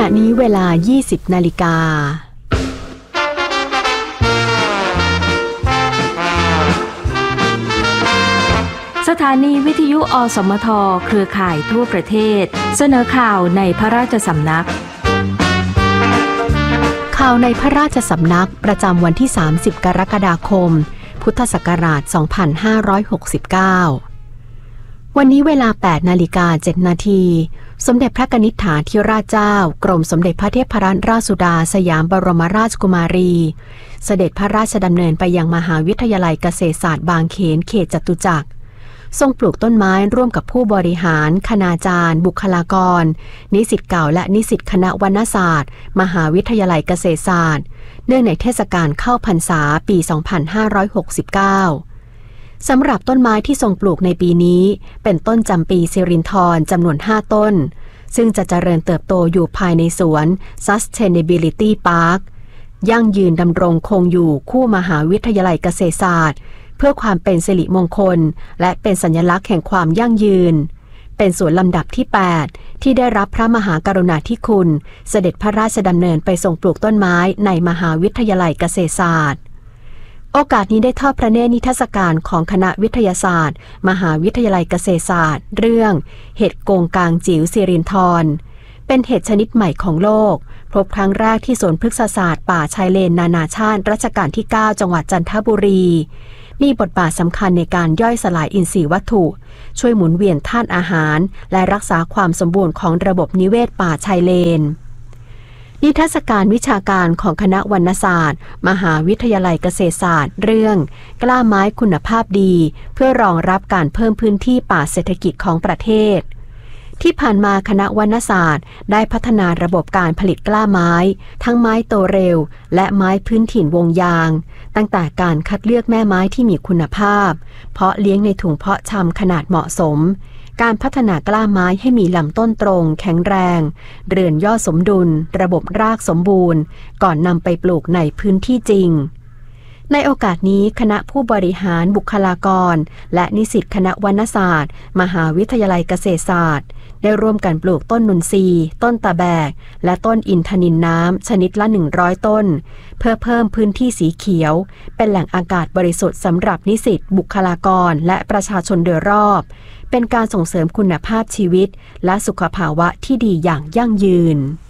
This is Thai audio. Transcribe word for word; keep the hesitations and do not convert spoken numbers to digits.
นี้เวลา ยี่สิบ นาฬิกาสถานีวิทยุอสมทเครือข่ายทั่วประเทศเสนอข่าวในพระราชสำนักข่าวในพระราชสำนักประจำวันที่ สามสิบ กรกฎาคม พุทธศักราช สองพันห้าร้อยหกสิบเก้า วันนี้เวลา แปด นาฬิกา เจ็ด นาที สมเด็จพระกนิษฐาธิราชเจ้ากรมสมเด็จพระเทพรัตนราชสุดาสยามบรมราชกุมารีเสด็จพระราชดำเนินไปยังมหาวิทยาลัยเกษตรศาสตร์บางเขนเขตจตุจักรทรงปลูกต้นไม้ร่วมกับผู้บริหารคณาจารย์บุคลากรนิสิตเก่าและนิสิตคณะวรรณศาสตร์มหาวิทยาลัยเกษตรศาสตร์เนื่องในเทศกาลเข้าพรรษาปี สองพันห้าร้อยหกสิบเก้า สำหรับต้นไม้ที่ทรงปลูกในปีนี้เป็นต้นจำปีสิรินธรจำนวนห้าต้นซึ่งจะเจริญเติบโตอยู่ภายในสวน Sustainability Park ยั่งยืนดำรงคงอยู่คู่มหาวิทยาลัยเกษตรศาสตร์เพื่อความเป็นสิริมงคลและเป็นสัญลักษณ์แห่งความยั่งยืนเป็นสวนลำดับที่ แปด ที่ได้รับพระมหากรุณาธิคุณเสด็จพระราชดำเนินไปทรงปลูกต้นไม้ในมหาวิทยาลัยเกษตรศาสตร์โอกาสนี้ได้ทอดพระเนตรนิทรรศการของคณะวิทยาศาสตร์มหาวิทยาลัยเกษตรศาสตร์เรื่องเห็ดโกงกางจิ๋วสิรินธรเป็นเห็ดชนิดใหม่ของโลกพบครั้งแรกที่สวนพฤกษศาสตร์ป่าชายเลนนานาชาติรัชกาลที่ เก้า จังหวัดจันทบุรีมีบทบาทสำคัญในการย่อยสลายอินทรีย์วัตถุช่วยหมุนเวียนธาตุอาหารและรักษาความสมบูรณ์ของระบบนิเวศป่าชายเลนนิทรรศการวิชาการของคณะวรรณศาสตร์มหาวิทยาลัยเกษตรศาสตร์เรื่องกล้าไม้คุณภาพดีเพื่อรองรับการเพิ่มพื้นที่ป่าเศรษฐกิจของประเทศที่ผ่านมาคณะวรรณศาสตร์ได้พัฒนาระบบการผลิตกล้าไม้ทั้งไม้โตเร็วและไม้พื้นถิ่นวงยางตั้งแต่การคัดเลือกแม่ไม้ที่มีคุณภาพเพาะเลี้ยงในถุงเพาะชำขนาดเหมาะสมการพัฒนากล้าไม้ให้มีลำต้นตรงแข็งแรงเรือนย่อสมดุลระบบรากสมบูรณ์ก่อนนำไปปลูกในพื้นที่จริงในโอกาสนี้คณะผู้บริหารบุคลากรและนิสิตคณะวรรณศาสตร์มหาวิทยาลัยเกษตรศาสตร์ได้ร่วมกันปลูกต้นนุนทรีต้นตะแบกและต้นอินทนิลน้ำชนิดละหนึ่งร้อยต้นเพื่อเพิ่มพื้นที่สีเขียวเป็นแหล่งอากาศบริสุทธิ์สำหรับนิสิตบุคลากรและประชาชนโดยรอบเป็นการส่งเสริมคุณภาพชีวิตและสุขภาวะที่ดีอย่างยั่งยืน